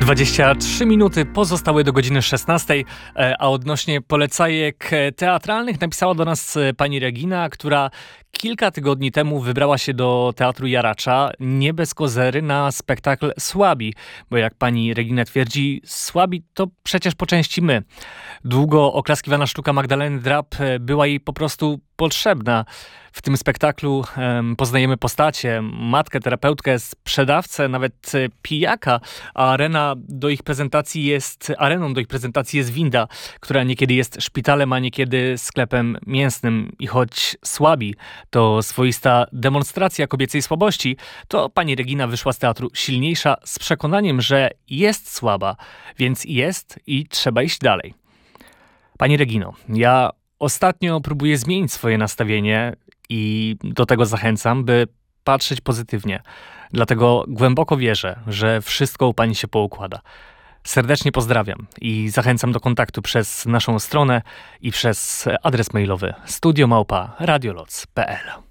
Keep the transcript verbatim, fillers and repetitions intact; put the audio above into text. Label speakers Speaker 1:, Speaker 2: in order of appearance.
Speaker 1: dwadzieścia trzy minuty pozostały do godziny szesnastej, a odnośnie polecajek teatralnych napisała do nas pani Regina, która kilka tygodni temu wybrała się do Teatru Jaracza nie bez kozery na spektakl Słabi, bo jak pani Regina twierdzi, słabi to przecież po części my. Długo oklaskiwana sztuka Magdaleny Drab była jej po prostu potrzebna. W tym spektaklu um, poznajemy postacie, matkę, terapeutkę, sprzedawcę, nawet pijaka, a arena do ich prezentacji jest, areną do ich prezentacji jest winda, która niekiedy jest szpitalem, a niekiedy sklepem mięsnym. I choć Słabi to swoista demonstracja kobiecej słabości, to pani Regina wyszła z teatru silniejsza z przekonaniem, że jest słaba, więc jest i trzeba iść dalej. Pani Regino, ja ostatnio próbuję zmienić swoje nastawienie i do tego zachęcam, by patrzeć pozytywnie. Dlatego głęboko wierzę, że wszystko u pani się poukłada. Serdecznie pozdrawiam i zachęcam do kontaktu przez naszą stronę i przez adres mailowy studio małpa radioloc kropka p l.